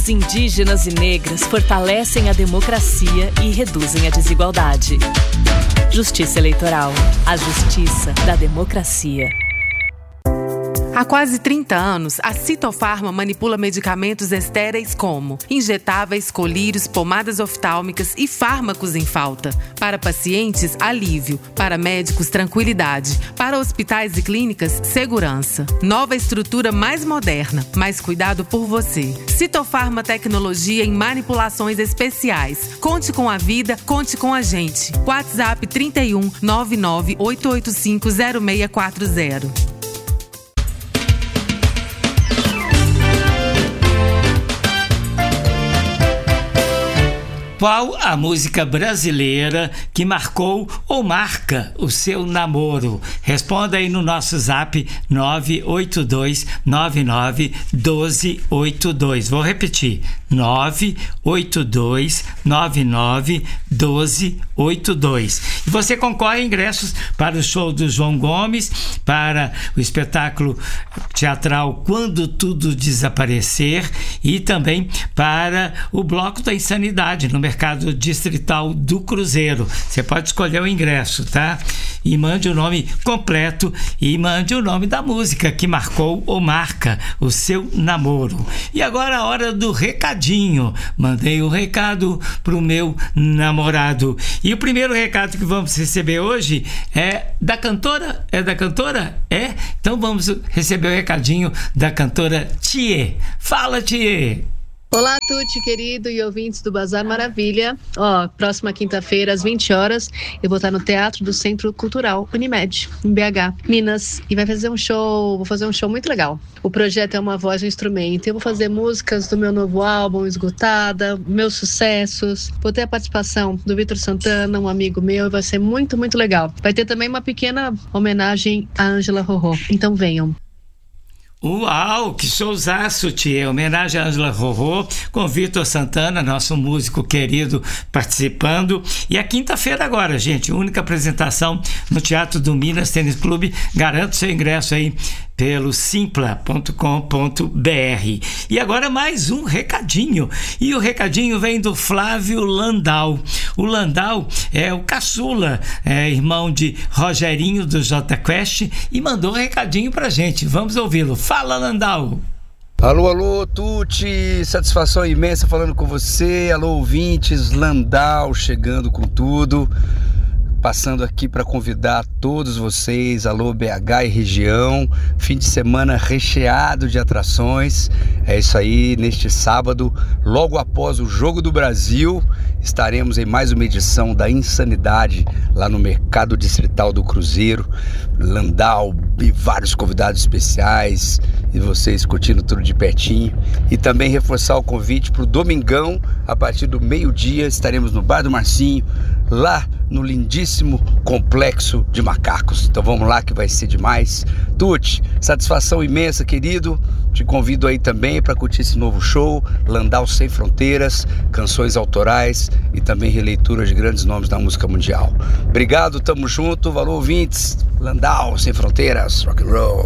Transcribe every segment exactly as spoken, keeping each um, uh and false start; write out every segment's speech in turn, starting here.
Indígenas e negras fortalecem a democracia e reduzem a desigualdade. Justiça Eleitoral. A justiça da democracia. Há quase trinta anos, a Citofarma manipula medicamentos estéreis como injetáveis, colírios, pomadas oftálmicas e fármacos em falta. Para pacientes, alívio. Para médicos, tranquilidade. Para hospitais e clínicas, segurança. Nova estrutura mais moderna, mais cuidado por você. Citofarma Tecnologia em manipulações especiais. Conte com a vida, conte com a gente. WhatsApp trinta e um, nove nove oito oito cinco, zero seis quatro zero. Qual a música brasileira que marcou ou marca o seu namoro? Responda aí no nosso zap nove oito dois nove nove um dois oito dois. Vou repetir, nove oito dois nove nove um dois oito dois. E você concorre a ingressos para o show do João Gomes, para o espetáculo teatral Quando Tudo Desaparecer e também para o Bloco da Insanidade no Mercado Distrital do Cruzeiro. Você pode escolher o ingresso, tá? E mande o nome completo e mande o nome da música que marcou ou marca o seu namoro. E agora a hora do recadinho. Mandei o um recado pro meu namorado. E o primeiro recado que vamos receber hoje é da cantora? É da cantora? É? Então vamos receber o recadinho da cantora Thier. Fala, Thier! Olá, Tuti, querido, e ouvintes do Bazar Maravilha. Ó, próxima quinta-feira, às vinte horas, eu vou estar no Teatro do Centro Cultural Unimed, em B H, Minas, e vai fazer um show, vou fazer um show muito legal. O projeto é Uma Voz, um Instrumento. Eu vou fazer músicas do meu novo álbum, Esgotada, meus sucessos. Vou ter a participação do Vitor Santana, um amigo meu, e vai ser muito, muito legal. Vai ter também uma pequena homenagem à Ângela Rorô. Então venham. Uau, que showzaço, Tia! Homenagem à Ângela Rorô, com Vitor Santana, nosso músico querido, participando. E a quinta-feira agora, gente, única apresentação no Teatro do Minas Tênis Clube. Garanto seu ingresso aí pelo simpla ponto com ponto b r. E agora mais um recadinho. E o recadinho vem do Flávio Landau. O Landau é o caçula, é irmão de Rogerinho do J Quest, e mandou um recadinho pra gente. Vamos ouvi-lo. Fala, Landau! Alô, alô, Tuti, satisfação imensa falando com você. Alô, ouvintes, Landau chegando com tudo. Passando aqui para convidar todos vocês, alô B H e região, fim de semana recheado de atrações. É isso aí, neste sábado, logo após o Jogo do Brasil, estaremos em mais uma edição da Insanidade, lá no Mercado Distrital do Cruzeiro. Landau e vários convidados especiais, e vocês curtindo tudo de pertinho. E também reforçar o convite para o domingão, a partir do meio-dia, estaremos no Bar do Marcinho, lá no lindíssimo Complexo de Macacos. Então vamos lá que vai ser demais. Tuti, satisfação imensa, querido. Te convido aí também para curtir esse novo show, Landau Sem Fronteiras, canções autorais e também releituras de grandes nomes da música mundial. Obrigado, tamo junto, valeu, ouvintes. Landau Sem Fronteiras, rock and roll.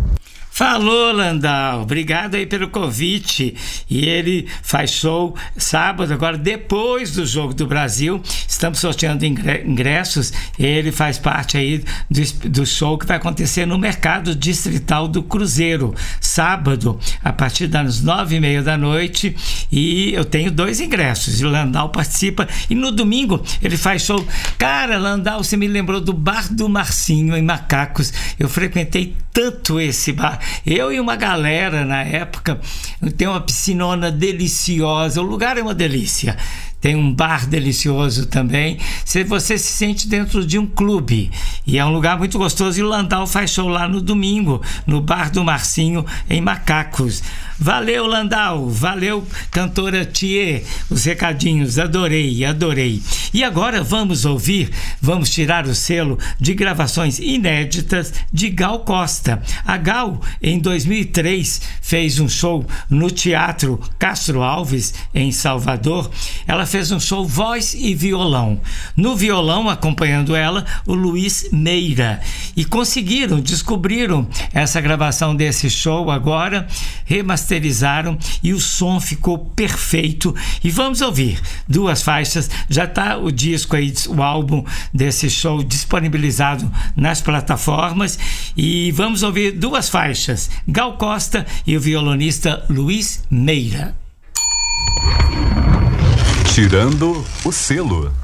Falou, Landau, obrigado aí pelo convite. E ele faz show sábado, agora depois do Jogo do Brasil. Estamos sorteando ingressos. Ele faz parte aí do, do show que vai acontecer no Mercado Distrital do Cruzeiro, sábado, a partir das nove e meia da noite. E eu tenho dois ingressos, e o Landau participa. E no domingo ele faz show. Cara, Landau, você me lembrou do Bar do Marcinho, em Macacos. Eu frequentei tanto esse bar. Eu e uma galera na época. Tem uma piscinona deliciosa. O lugar é uma delícia. Tem um bar delicioso também. Você se sente dentro de um clube. E é um lugar muito gostoso. E o Landau faz show lá no domingo, no Bar do Marcinho, em Macacos. Valeu, Landau. Valeu, cantora Thier. Os recadinhos. Adorei, adorei. E agora vamos ouvir, vamos tirar o selo de gravações inéditas de Gal Costa. A Gal, em dois mil e três, fez um show no Teatro Castro Alves, em Salvador. Ela fez um show voz e violão. No violão, acompanhando ela, o Luiz Meira. E conseguiram, descobriram essa gravação desse show agora, remasterizaram e o som ficou perfeito. E vamos ouvir duas faixas. Já está o disco aí, o álbum desse show disponibilizado nas plataformas. E vamos ouvir duas faixas: Gal Costa e o violonista Luiz Meira. Tirando o selo.